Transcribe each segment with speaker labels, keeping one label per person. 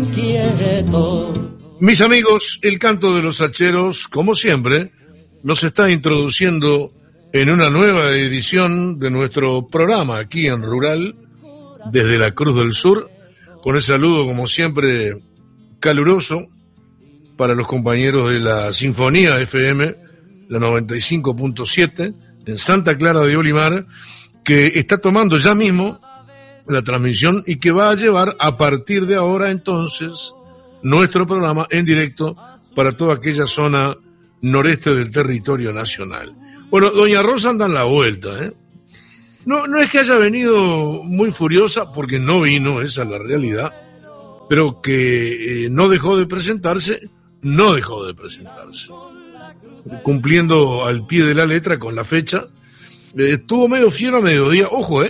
Speaker 1: inquieto.
Speaker 2: Mis amigos, el canto de los hacheros, como siempre, nos está introduciendo en una nueva edición de nuestro programa aquí en Rural, desde la Cruz del Sur, con el saludo, como siempre, caluroso para los compañeros de la Sinfonía FM, la 95.7, en Santa Clara de Olimar, que está tomando ya mismo la transmisión y que va a llevar a partir de ahora entonces nuestro programa en directo para toda aquella zona noreste del territorio nacional. Bueno, doña Rosa anda en la vuelta, ¿eh? No es que haya venido muy furiosa, porque no vino, esa es la realidad, pero que no dejó de presentarse, cumpliendo al pie de la letra con la fecha. Estuvo medio fiero a mediodía, ojo,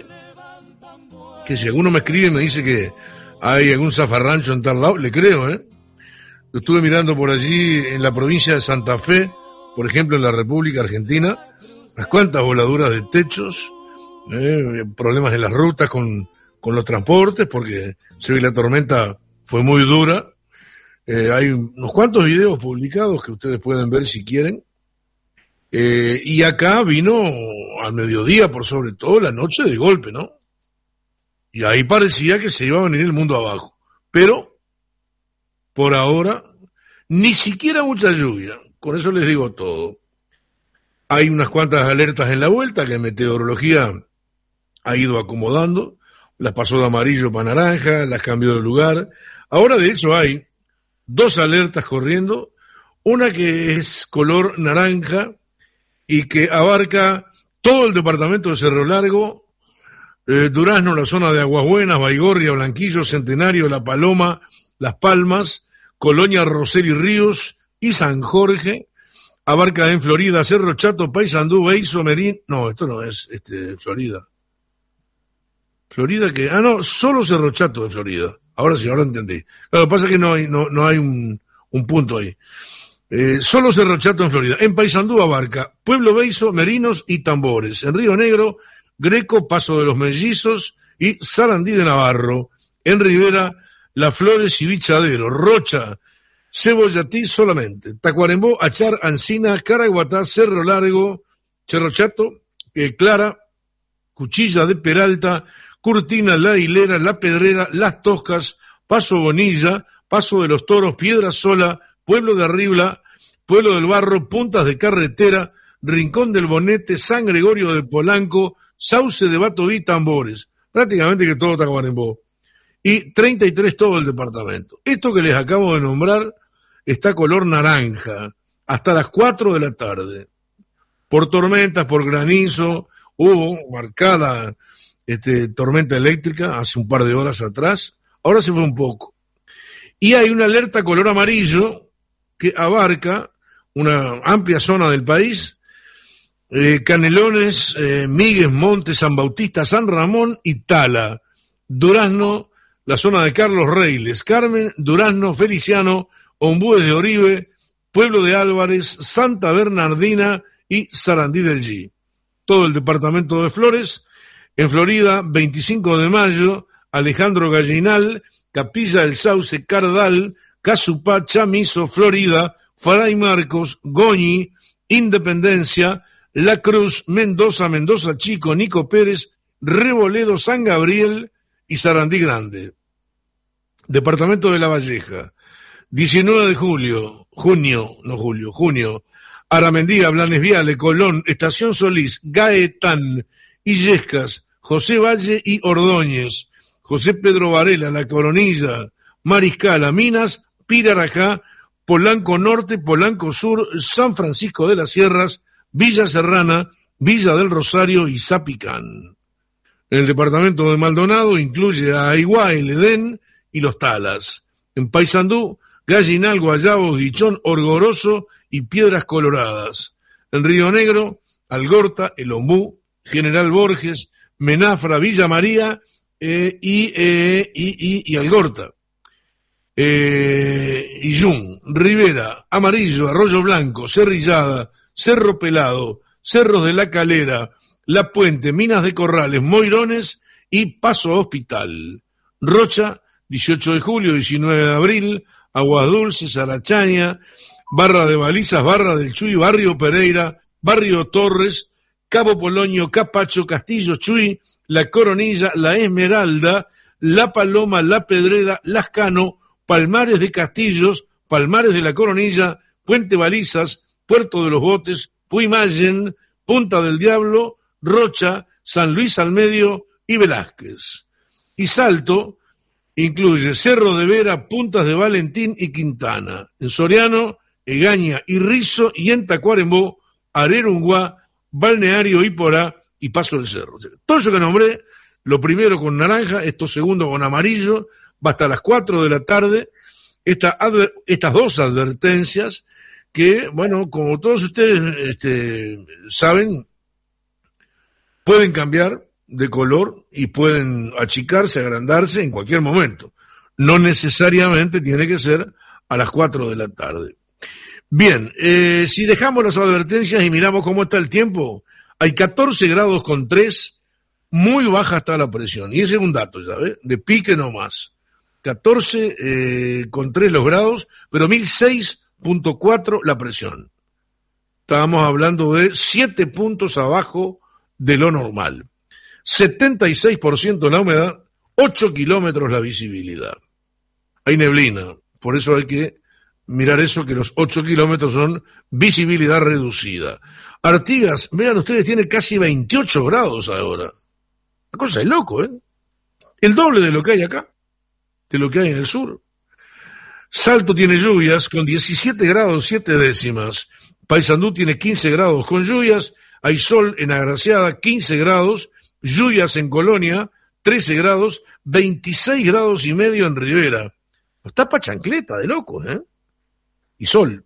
Speaker 2: que si alguno me escribe y me dice que hay algún zafarrancho en tal lado, le creo, Lo estuve mirando por allí en la provincia de Santa Fe, por ejemplo en la República Argentina, unas cuantas voladuras de techos, problemas en las rutas con los transportes, porque se ve que la tormenta fue muy dura. Hay unos cuantos videos publicados que ustedes pueden ver si quieren. Y acá vino al mediodía, por sobre todo, la noche de golpe, ¿no? Y ahí parecía que se iba a venir el mundo abajo. Pero, por ahora, ni siquiera mucha lluvia. Con eso les digo todo. Hay unas cuantas alertas en la vuelta que Meteorología ha ido acomodando. Las pasó de amarillo para naranja, las cambió de lugar. Ahora, de hecho, hay dos alertas corriendo. Una que es color naranja y que abarca todo el departamento de Cerro Largo, Durazno, la zona de Aguas Buenas, Baigorria, Blanquillo, Centenario, La Paloma, Las Palmas, Colonia, Rosel y Ríos y San Jorge. Abarca en Florida, Cerro Chato, Paysandú, Beizo, Merín. No, esto no es Florida. Florida que... no, solo Cerro Chato de Florida. Ahora sí, ahora entendí. Lo que pasa es que no hay un punto ahí. Solo Cerro Chato en Florida. En Paysandú abarca Pueblo Beizo, Merinos y Tambores. En Río Negro, Greco, Paso de los Mellizos y Sarandí de Navarro. En Rivera, Las Flores y Bichadero. Rocha, Cebollatí solamente. Tacuarembó, Achar, Ancina, Caraguatá, Cerro Largo, Cerro Chato, Clara, Cuchilla de Peralta, Curtina, La Hilera, La Pedrera, Las Toscas, Paso Bonilla, Paso de los Toros, Piedra Sola, Pueblo de Arribla, Pueblo del Barro, Puntas de Carretera, Rincón del Bonete, San Gregorio de Polanco, Sauce de Batoví, Tambores. Prácticamente que todo Tacuarembó. Y 33 todo el departamento. Esto que les acabo de nombrar está color naranja hasta las 4 de la tarde. Por tormentas, por granizo, hubo marcada tormenta eléctrica hace un par de horas atrás. Ahora se fue un poco. Y hay una alerta color amarillo que abarca una amplia zona del país, Canelones, Migues, Montes, San Bautista, San Ramón y Tala. Durazno, la zona de Carlos Reyes, Carmen, Durazno, Feliciano, Ombúes de Oribe, Pueblo de Álvarez, Santa Bernardina y Sarandí del G. Todo el departamento de Flores. En Florida, 25 de mayo, Alejandro Gallinal, Capilla del Sauce, Cardal, Casupá, Chamizo, Florida, Fray Marcos, Goñi, Independencia, La Cruz, Mendoza, Mendoza Chico, Nico Pérez, Reboledo, San Gabriel y Sarandí Grande. Departamento de La Valleja, 19 de junio, Aramendía, Blanes Viale, Colón, Estación Solís, Gaetán, Illescas, José Valle y Ordóñez, José Pedro Varela, La Coronilla, Mariscala, Minas, Pirarajá, Polanco Norte, Polanco Sur, San Francisco de las Sierras, Villa Serrana, Villa del Rosario y Zapicán. En el departamento de Maldonado incluye a Aiguá, el Edén y Los Talas. En Paysandú, Gallinal, Guayabo, Guichón, Orgoroso y Piedras Coloradas. En Río Negro, Algorta, El Ombú, General Borges, Menafra, Villa María y Algorta. Iyún, Rivera, Amarillo, Arroyo Blanco, Cerrillada, Cerro Pelado, Cerros de la Calera, La Puente, Minas de Corrales, Moirones y Paso Hospital. Rocha, 18 de julio, 19 de abril, Aguas Dulces, Arachaña, Barra de Balizas, Barra del Chuy, Barrio Pereira, Barrio Torres, Cabo Polonio, Capacho, Castillo Chuy, La Coronilla, La Esmeralda, La Paloma, La Pedrera, Lascano, Palmares de Castillos, Palmares de la Coronilla, Puente Balizas, Puerto de los Botes, Puymayen, Punta del Diablo, Rocha, San Luis al Medio y Velázquez. Y Salto incluye Cerro de Vera, Puntas de Valentín y Quintana. En Soriano, Egaña y Rizo, y en Tacuarembó, Arerunguá, Balneario Iporá y Paso del Cerro. Todo eso que nombré, lo primero con naranja, esto segundo con amarillo, va hasta las 4 de la tarde, estas dos advertencias que, bueno, como todos ustedes saben, pueden cambiar de color y pueden achicarse, agrandarse en cualquier momento. No necesariamente tiene que ser a las 4 de la tarde. Bien, si dejamos las advertencias y miramos cómo está el tiempo, hay 14 grados con 3, muy baja está la presión. Y ese es un dato, ya ves, de pique nomás. 14 con 3 los grados, pero 1006.4 la presión. Estábamos hablando de 7 puntos abajo de lo normal. 76% la humedad, 8 kilómetros la visibilidad. Hay neblina, por eso hay que mirar eso, que los 8 kilómetros son visibilidad reducida. Artigas, vean ustedes, tiene casi 28 grados ahora. La cosa es loco, ¿eh? El doble de lo que hay acá, de lo que hay en el sur. Salto tiene lluvias con 17 grados 7 décimas. Paysandú tiene 15 grados con lluvias. Hay sol en Agraciada, 15 grados. Lluvias en Colonia, 13 grados. 26 grados y medio en Rivera. Está pa' chancleta de locos, ¿eh? Y sol.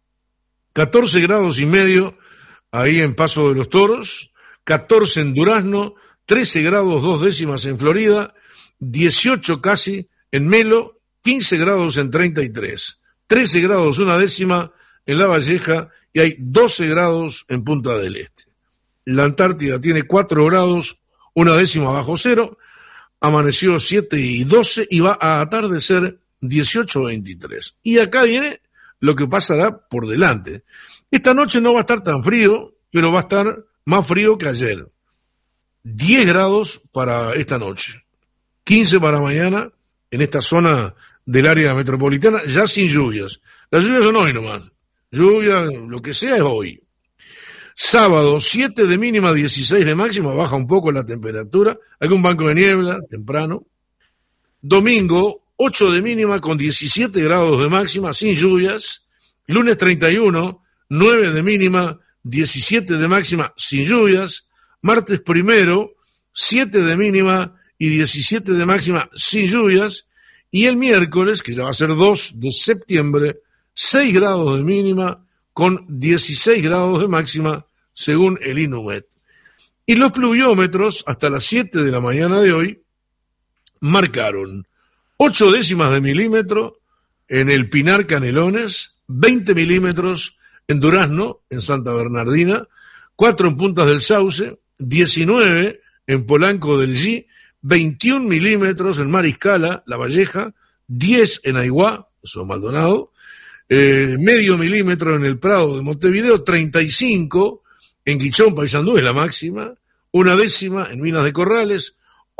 Speaker 2: 14 grados y medio ahí en Paso de los Toros. 14 en Durazno. 13 grados 2 décimas en Florida. 18 casi en Melo. 15 grados en 33. 13 grados 1 décima en La Valleja. Y hay 12 grados en Punta del Este. La Antártida tiene 4 grados 1 décima bajo cero. Amaneció 7 y 12 y va a atardecer 18:23. Y acá viene lo que pasará por delante. Esta noche no va a estar tan frío, pero va a estar más frío que ayer. 10 grados para esta noche, 15 para mañana en esta zona del área metropolitana, ya sin lluvias. Las lluvias son hoy nomás. Lluvia, lo que sea es hoy. Sábado, 7 de mínima, 16 de máxima, baja un poco la temperatura. Algún banco de niebla, temprano. Domingo, 8 de mínima con 17 grados de máxima, sin lluvias. Lunes 31, 9 de mínima, 17 de máxima, sin lluvias. Martes 1, 7 de mínima y 17 de máxima, sin lluvias. Y el miércoles, que ya va a ser 2 de septiembre, 6 grados de mínima con 16 grados de máxima, según el INUMET. Y los pluviómetros, hasta las 7 de la mañana de hoy, marcaron 8 décimas de milímetro en el Pinar Canelones, 20 milímetros en Durazno, en Santa Bernardina, 4 en Puntas del Sauce, 19 en Polanco del G, 21 milímetros en Mariscala, La Valleja, 10 en Aiguá, eso es Maldonado, medio milímetro en el Prado de Montevideo, 35 en Guichón, Paysandú, es la máxima, 1 décima en Minas de Corrales,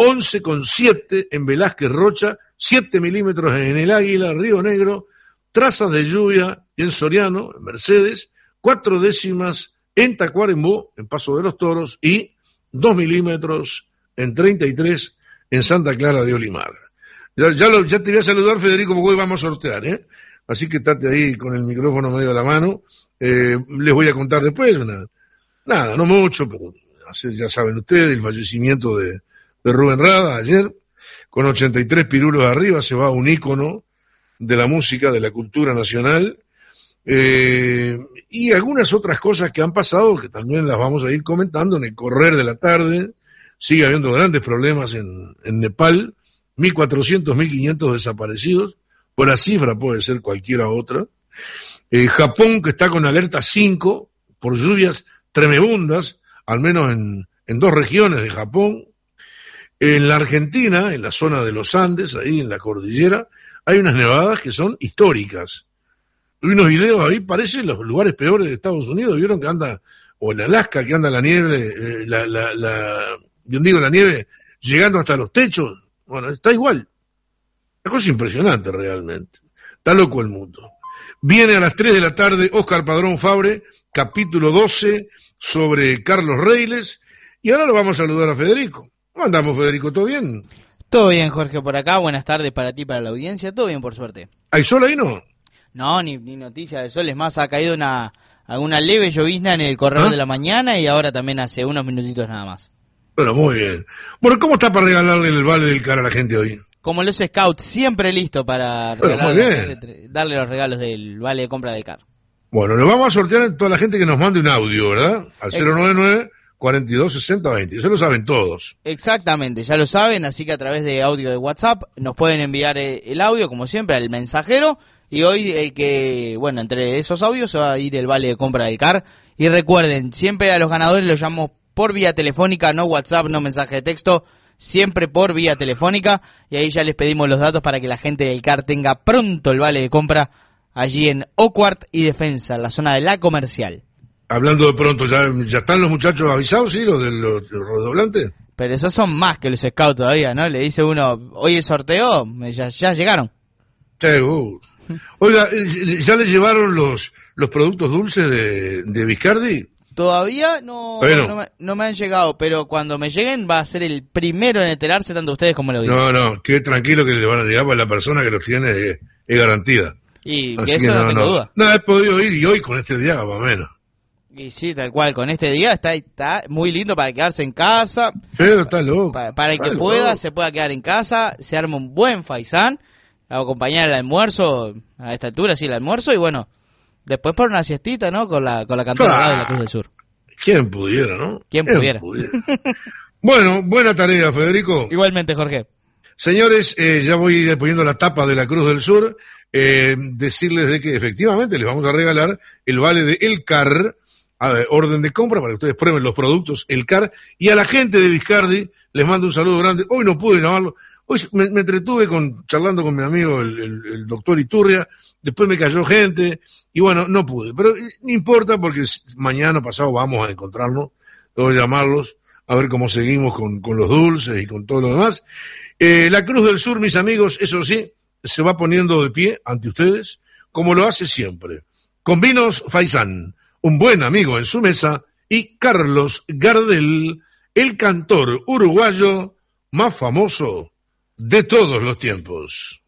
Speaker 2: 11,7 en Velázquez Rocha, 7 milímetros en el Águila, Río Negro, trazas de lluvia en Soriano, en Mercedes, 4 décimas en Tacuarembó, en Paso de los Toros, y 2 milímetros en 33 en Santa Clara de Olimar. Ya te voy a saludar, Federico, porque hoy vamos a sortear, ¿eh? Así que estate ahí con el micrófono medio de la mano. Les voy a contar después, nada, no mucho, pero ya saben ustedes, el fallecimiento de Rubén Rada ayer, con 83 pirulos arriba, se va un ícono de la música, de la cultura nacional, y algunas otras cosas que han pasado, que también las vamos a ir comentando en el correr de la tarde. Sigue habiendo grandes problemas en Nepal, 1.400, 1.500 desaparecidos, por la cifra puede ser cualquiera otra. Japón, que está con alerta 5 por lluvias tremebundas, al menos en 2 regiones de Japón. En la Argentina, en la zona de los Andes, ahí en la cordillera, hay unas nevadas que son históricas. Hay unos videos ahí, parecen los lugares peores de Estados Unidos, vieron que anda, o en Alaska, que anda la nieve, yo digo la nieve, llegando hasta los techos. Bueno, está igual. Una cosa impresionante realmente. Está loco el mundo. Viene a las 3 de la tarde Óscar Padrón Fabre, capítulo 12, sobre Carlos Reyles, y ahora lo vamos a saludar a Federico. ¿Cómo andamos, Federico? ¿Todo bien?
Speaker 1: Todo bien, Jorge, por acá. Buenas tardes para ti, para la audiencia. Todo bien, por suerte.
Speaker 2: ¿Hay sol ahí, no?
Speaker 1: No, ni noticia de sol. Es más, ha caído alguna leve llovizna en el correr de la mañana y ahora también hace unos minutitos nada más.
Speaker 2: Bueno, muy bien. Bueno, ¿cómo está para regalarle el Vale del Car a la gente hoy?
Speaker 1: Como los scouts, siempre listo para darle los regalos del Vale de Compra del Car.
Speaker 2: Bueno, lo vamos a sortear a toda la gente que nos mande un audio, ¿verdad? Al 099-4260-20. Eso lo saben todos.
Speaker 1: Exactamente, ya lo saben, así que a través de audio de WhatsApp nos pueden enviar el audio, como siempre, al mensajero. Y hoy entre esos audios se va a ir el Vale de Compra del Car. Y recuerden, siempre a los ganadores los llamamos por vía telefónica, no WhatsApp, no mensaje de texto, siempre por vía telefónica. Y ahí ya les pedimos los datos para que la gente del Car tenga pronto el Vale de Compra allí en Oakward y Defensa, en la zona de la Comercial.
Speaker 2: Hablando de pronto, ¿ya están los muchachos avisados, sí, los redoblantes?
Speaker 1: Pero esos son más que los scouts todavía, ¿no? Le dice uno, hoy el sorteo, ya llegaron.
Speaker 2: Seguro. Oiga, ¿ya le llevaron los productos dulces de Viscardi?
Speaker 1: Todavía no me han llegado, pero cuando me lleguen va a ser el primero en enterarse, tanto ustedes como el audiencia.
Speaker 2: No, qué tranquilo que le van a llegar, porque la persona que los tiene es garantida.
Speaker 1: Y eso no tengo duda.
Speaker 2: No, he podido ir y hoy con este día más o menos.
Speaker 1: Y sí, tal cual, con este día está muy lindo para quedarse en casa.
Speaker 2: Pero está loco.
Speaker 1: Para el que pueda, se pueda quedar en casa, se arma un buen faisán, acompañar el almuerzo, a esta altura sí el almuerzo, y bueno, después por una siestita, ¿no? Con la cantora de la Cruz del Sur.
Speaker 2: ¿Quién pudiera, no?
Speaker 1: ¿Quién pudiera?
Speaker 2: Bueno, buena tarea, Federico.
Speaker 1: Igualmente, Jorge.
Speaker 2: Señores, ya voy a ir poniendo la tapa de la Cruz del Sur, decirles de que efectivamente les vamos a regalar el vale de El Car, orden de compra para que ustedes prueben los productos El Car, y a la gente de Viscardi les mando un saludo grande. Hoy no pude llamarlo, hoy me entretuve charlando con mi amigo el doctor Iturria, después me cayó gente y bueno, no pude, pero no importa porque mañana pasado vamos a encontrarnos, voy a llamarlos a ver cómo seguimos con los dulces y con todo lo demás. La Cruz del Sur, mis amigos, eso sí, se va poniendo de pie ante ustedes como lo hace siempre, con vinos Faisán, un buen amigo en su mesa, y Carlos Gardel, el cantor uruguayo más famoso de todos los tiempos.